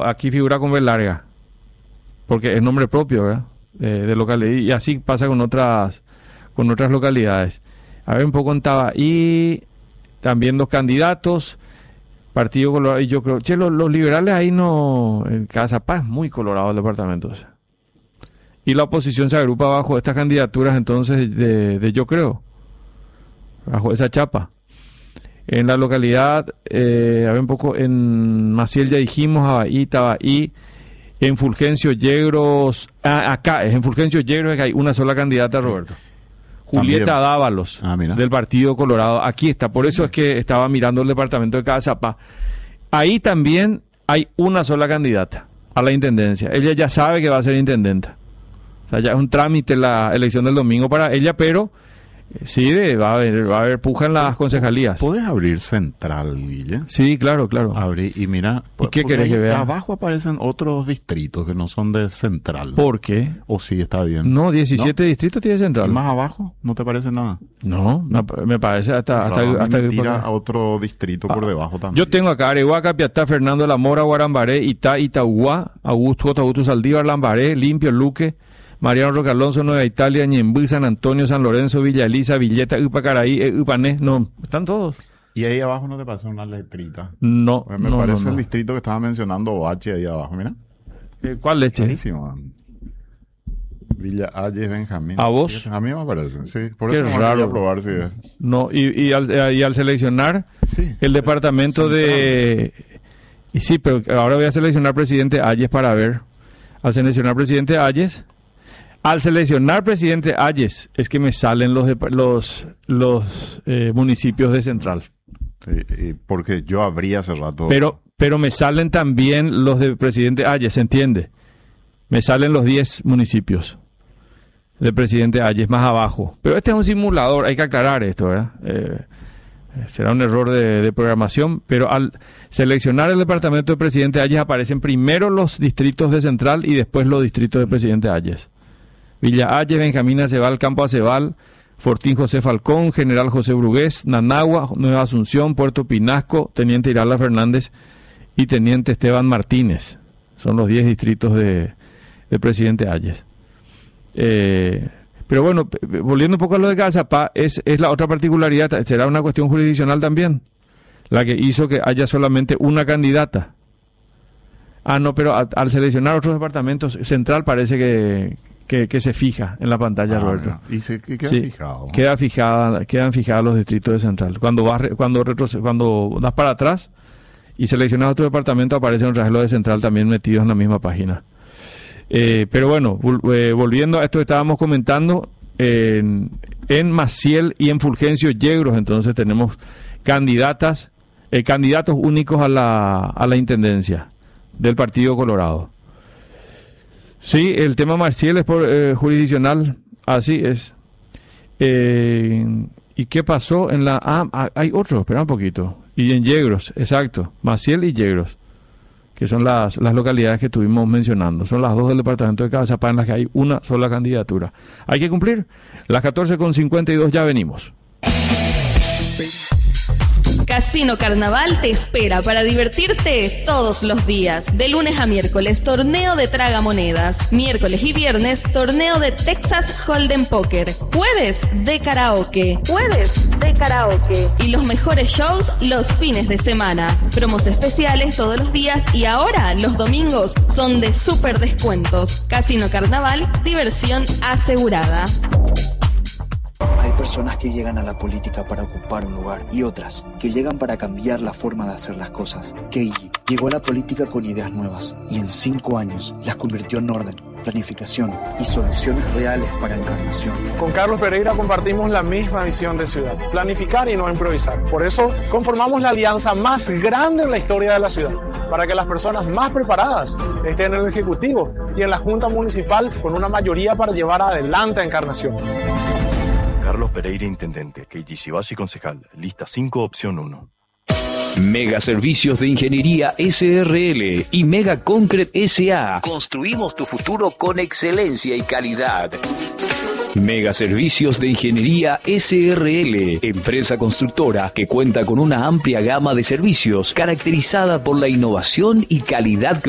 aquí figura con B larga, porque es nombre propio, ¿verdad? De localidad, y así pasa con otras localidades. A ver, un poco en Tabaí, también 2 candidatos, Partido Colorado, y yo creo, los liberales ahí no, en Cazapá es muy colorado el departamento, o sea. Y la oposición se agrupa bajo estas candidaturas entonces de yo creo, bajo esa chapa. En la localidad, a ver un poco, en Maciel ya dijimos, Abaí, Tabaí, en Fulgencio Yegros, acá es en Fulgencio Yegros que hay una sola candidata, Roberto. Julieta También. Dávalos, del Partido Colorado. Aquí está, por eso es que estaba mirando el departamento de Cazapá. Ahí también hay una sola candidata a la intendencia. Ella ya sabe que va a ser intendenta. O sea, ya es un trámite la elección del domingo para ella, pero sí, va a haber puja en las concejalías. ¿Puedes abrir Central, Guille? Sí, claro. Abrí y mira, ¿Y qué querés que vea? Abajo aparecen otros distritos que no son de Central. ¿Por qué? ¿O sí está bien? No, 17 distritos tiene Central. ¿Y más abajo? ¿No te parece nada? No, me parece hasta que tira a otro distrito por debajo también. Yo tengo acá Areguá, Capiatá, Fernando de la Mora, Guarambaré, Itá, Itauguá, Augusto Saldívar, Lambaré, Limpio, Luque, Mariano Roque Alonso, Nueva Italia, Ñembú, San Antonio, San Lorenzo, Villa Elisa, Villeta, Upacaraí, Upané. No, están todos. ¿Y ahí abajo no te pasó una letrita? No. Me parece el distrito que estaba mencionando, Oache, ahí abajo, mira. ¿Cuál leche? Buenísimo. Villa Ayes, Benjamín. ¿A vos? A mí me parece, sí. Por Qué eso raro. voy a probar si es. No, y al seleccionar sí, el departamento de... Y sí, pero ahora voy a seleccionar presidente Ayes para ver. Al seleccionar presidente Ayes es que me salen los municipios de Central. Sí, porque yo abría hace rato. Pero me salen también los de presidente Ayes, ¿se entiende? Me salen los 10 municipios de presidente Ayes más abajo. Pero este es un simulador, hay que aclarar esto, ¿verdad? Será un error de programación, pero al seleccionar el departamento de presidente Ayes aparecen primero los distritos de Central y después los distritos de presidente Ayes. Villa Ayes, Benjamín Acebal, Campo Acebal, Fortín José Falcón, General José Brugués, Nanagua, Nueva Asunción, Puerto Pinasco, Teniente Irala Fernández y Teniente Esteban Martínez. Son los 10 distritos de presidente Ayes. Pero bueno, volviendo un poco a lo de Cazapá, es la otra particularidad, será una cuestión jurisdiccional también, la que hizo que haya solamente una candidata. No, pero al seleccionar otros departamentos, Central parece que se fija en la pantalla, Roberto. ¿Y queda fijado? Quedan fijados los distritos de Central. Cuando das para atrás y seleccionas otro departamento, aparecen otros de Central también metidos en la misma página. Pero bueno, volviendo a esto que estábamos comentando, en Maciel y en Fulgencio Yegros, entonces tenemos candidatos únicos a la intendencia del Partido Colorado. Sí, el tema Maciel es por jurisdiccional, así es. ¿Y qué pasó en hay otro, espera un poquito. Y en Yegros, exacto, Maciel y Yegros, que son las localidades que estuvimos mencionando. Son las 2 del departamento de Cazapá en las que hay una sola candidatura. Hay que cumplir. Las 14:52 ya venimos. Casino Carnaval te espera para divertirte todos los días. De lunes a miércoles, torneo de tragamonedas. Miércoles y viernes, torneo de Texas Hold'em Poker. Jueves de karaoke. Y los mejores shows los fines de semana. Promos especiales todos los días y ahora los domingos son de súper descuentos. Casino Carnaval, diversión asegurada. Hay personas que llegan a la política para ocupar un lugar y otras que llegan para cambiar la forma de hacer las cosas. Keiji llegó a la política con ideas nuevas y en 5 años las convirtió en orden, planificación y soluciones reales para Encarnación. Con Carlos Pereira compartimos la misma visión de ciudad, planificar y no improvisar. Por eso conformamos la alianza más grande en la historia de la ciudad, para que las personas más preparadas estén en el Ejecutivo y en la Junta Municipal con una mayoría para llevar adelante a Encarnación. Carlos Pereira, intendente. Keiji Shibashi, concejal. Lista 5, opción 1. Mega Servicios de Ingeniería SRL y Mega Concrete SA. Construimos tu futuro con excelencia y calidad. Mega Servicios de Ingeniería SRL, empresa constructora que cuenta con una amplia gama de servicios caracterizada por la innovación y calidad que